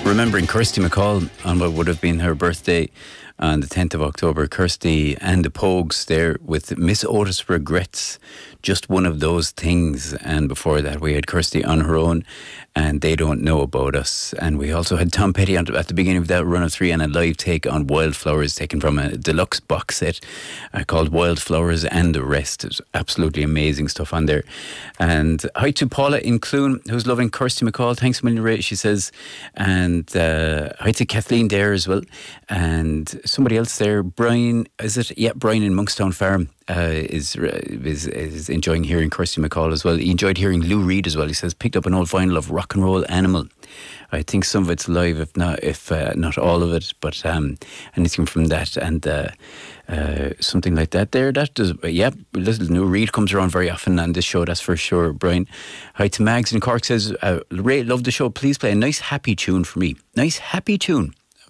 Remembering Kirsty MacColl on what would have been her birthday on the 10th of October. Kirsty and the Pogues there with Miss Otis Regrets, just one of those things. And before that we had Kirsty on her own and They Don't Know About Us. And we also had Tom Petty at the beginning of that run of three and a live take on Wildflowers taken from a deluxe box set called Wildflowers and the Rest. It was absolutely amazing stuff on there. And hi to Paula in Clune, who's loving Kirsty MacColl. Thanks a million, Ray, she says. And hi to Kathleen there as well. And somebody else there, Brian, is it? Yeah, Brian in Monkstown Farm is enjoying hearing Kirsty MacColl as well. He enjoyed hearing Lou Reed as well. He says, picked up an old vinyl of Rock and Roll Animal. I think some of it's live, if not all of it, but anything from that and something like that there. That does, yeah, little Lou Reed comes around very often on this show, that's for sure, Brian. Hi to Mags in Cork, says, Ray, love the show. Please play a nice happy tune for me. Nice happy tune.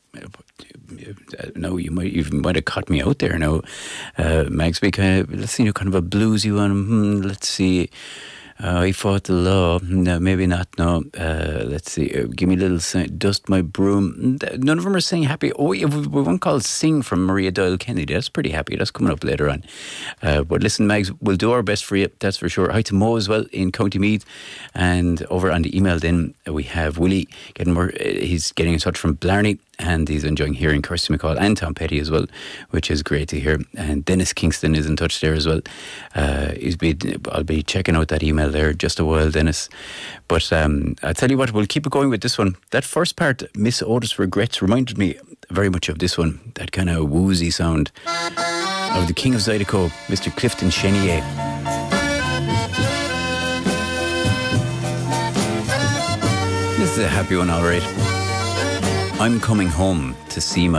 No, you might have caught me out there now, Mags. Let's see, kind of a bluesy one. Let's see. I fought the law. No, maybe not. No. Let's see. Give me a little Dust My Broom. None of them are saying happy. Oh, we have one called Sing from Maria Doyle Kennedy. That's pretty happy. That's coming up later on. But listen, Mags, we'll do our best for you. That's for sure. Hi to Mo as well in County Meath. And over on the email then we have Willie he's getting in touch from Blarney. And he's enjoying hearing Kirsty MacColl and Tom Petty as well, which is great to hear. And Dennis Kingston is in touch there as well. I'll be checking out that email there just a while, Dennis. But I'll tell you what, we'll keep it going with this one. That first part, Miss Otis Regrets, reminded me very much of this one. That kind of woozy sound of the King of Zydeco, Mr. Clifton Chenier. This is a happy one, all right. I'm coming home to see my